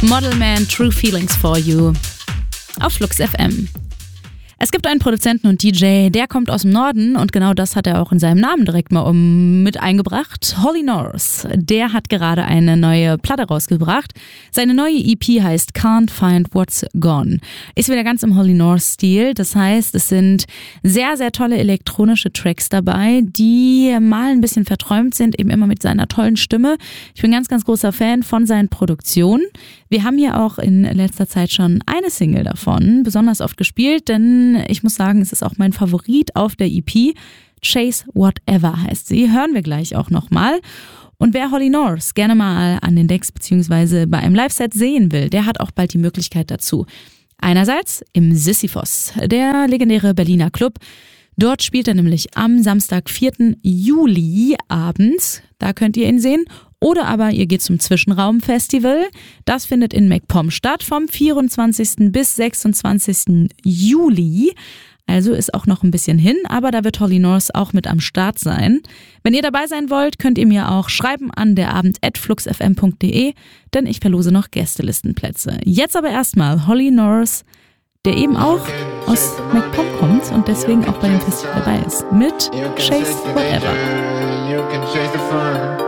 Model Man, True Feelings for You auf Flux FM. Es gibt einen Produzenten und DJ, der kommt aus dem Norden und genau das hat er auch in seinem Namen direkt mal mit eingebracht. Holly North, der hat gerade eine neue Platte rausgebracht. Seine neue EP heißt Can't Find What's Gone. Ist wieder ganz im Holly North-Stil, das heißt, es sind sehr, sehr tolle elektronische Tracks dabei, die mal ein bisschen verträumt sind, eben immer mit seiner tollen Stimme. Ich bin ganz, ganz großer Fan von seinen Produktionen. Wir haben hier auch in letzter Zeit schon eine Single davon besonders oft gespielt, denn ich muss sagen, es ist auch mein Favorit auf der EP. Chase Whatever heißt sie. Hören wir gleich auch nochmal. Und wer Holly North gerne mal an den Decks bzw. bei einem Live-Set sehen will, der hat auch bald die Möglichkeit dazu. Einerseits im Sisyphos, der legendäre Berliner Club. Dort spielt er nämlich am Samstag, 4. Juli abends. Da könnt ihr ihn sehen. Oder aber ihr geht zum Zwischenraum-Festival. Das findet in MacPom statt vom 24. bis 26. Juli. Also ist auch noch ein bisschen hin, aber da wird Holly North auch mit am Start sein. Wenn ihr dabei sein wollt, könnt ihr mir auch schreiben an derabend@fluxfm.de, denn ich verlose noch Gästelistenplätze. Jetzt aber erstmal Holly North, der eben auch aus MacPom kommt und deswegen auch bei dem Festival dabei ist, mit Chase Whatever.